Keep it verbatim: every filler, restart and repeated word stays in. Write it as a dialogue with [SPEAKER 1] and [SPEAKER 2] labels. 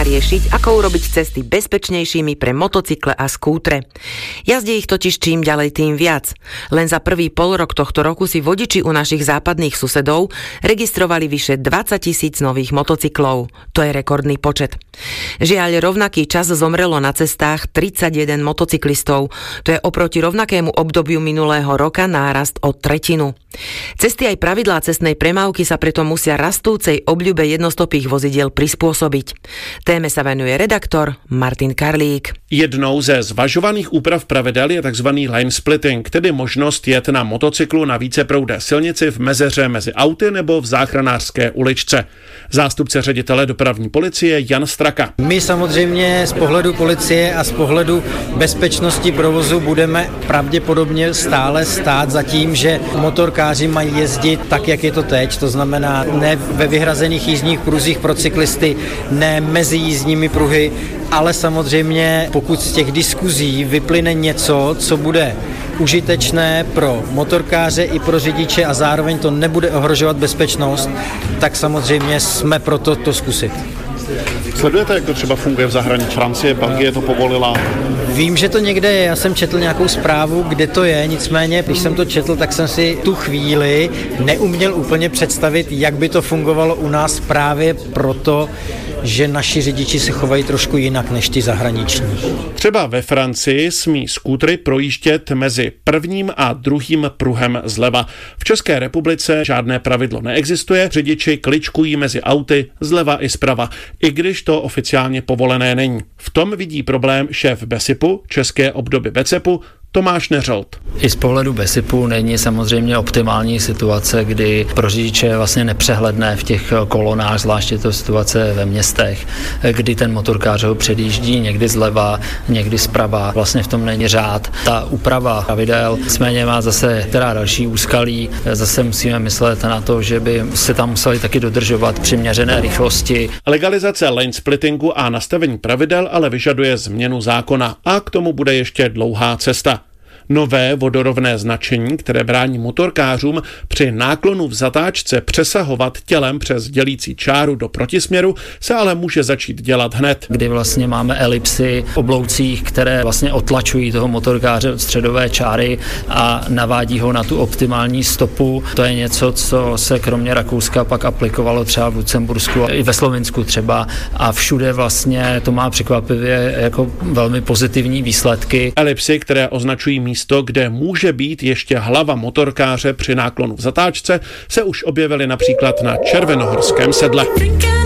[SPEAKER 1] riešiť, ako urobiť cesty bezpečnejšími pre motocykle a skútre. Jazdí ich totiž čím ďalej tým viac. Len za prvý polrok tohto roku si vodiči u našich západných susedov registrovali vyše dvadsať tisíc nových motocyklov. To je rekordný počet. Žiaľ, rovnaký čas zomrelo na cestách tridsaťjeden motocyklistov. To je oproti rovnakému obdobiu minulého roka nárast o tretinu. Cesty aj pravidlá cestnej premávky sa preto musia rastúcej obľube jednostopých vozidiel prispôsobiť. Téme sa venuje redaktor Martin Karlík.
[SPEAKER 2] Jednou ze zvažovaných úprav pravidel je tzv. Lane splitting, tedy možnost jet na motocyklu na víceproudé silnici v mezeře mezi auty nebo v záchranářské uličce. Zástupce ředitele dopravní policie Jan Straka.
[SPEAKER 3] My samozřejmě z pohledu policie a z pohledu bezpečnosti provozu budeme pravděpodobně stále stát za tím, že motorkáři mají jezdit tak, jak je to teď, to znamená ne ve vyhrazených jízdních pruzích pro cyklisty, ne mezi jízdními pruhy, ale samozřejmě pokud z těch diskuzí vyplyne něco, co bude užitečné pro motorkáře i pro řidiče a zároveň to nebude ohrožovat bezpečnost, tak samozřejmě jsme proto to zkusit.
[SPEAKER 2] Sledujete, jak to třeba funguje v zahraničí? Francie, Belgie to povolila?
[SPEAKER 3] Vím, že to někde je, já jsem četl nějakou zprávu, kde to je, nicméně, když jsem to četl, tak jsem si tu chvíli neuměl úplně představit, jak by to fungovalo u nás právě proto, že naši řidiči se chovají trošku jinak než ty zahraniční.
[SPEAKER 2] Třeba ve Francii smí skútry projíždět mezi prvním a druhým pruhem zleva. V České republice žádné pravidlo neexistuje, řidiči kličkují mezi auty zleva i zprava, i když to oficiálně povolené není. V tom vidí problém šéf BESIPu, české obdoby BECEPu, Tomáš Neřolt.
[SPEAKER 4] I z pohledu BESIPu není samozřejmě optimální situace, kdy pro řidiče je vlastně nepřehledné v těch kolonách, zvláště to situace ve městech, kdy ten motorkář ho předjíždí někdy zleva, někdy zprava. Vlastně v tom není řád. Ta úprava pravidel nicméně má zase teda další úskalí. Zase musíme myslet na to, že by se tam museli taky dodržovat přiměřené rychlosti.
[SPEAKER 2] Legalizace lane splittingu a nastavení pravidel ale vyžaduje změnu zákona a k tomu bude ještě dlouhá cesta. Nové vodorovné značení, které brání motorkářům při náklonu v zatáčce přesahovat tělem přes dělící čáru do protisměru, se ale může začít dělat hned.
[SPEAKER 4] Kdy vlastně máme elipsy v obloucích, které vlastně otlačují toho motorkáře od středové čáry a navádí ho na tu optimální stopu. To je něco, co se kromě Rakouska pak aplikovalo třeba v Lucembursku i ve Slovinsku třeba a všude vlastně to má překvapivě jako velmi pozitivní výsledky.
[SPEAKER 2] Elipsy, které označují místo, Místo, kde může být ještě hlava motorkáře při náklonu v zatáčce, se už objevily například na Červenohorském sedle.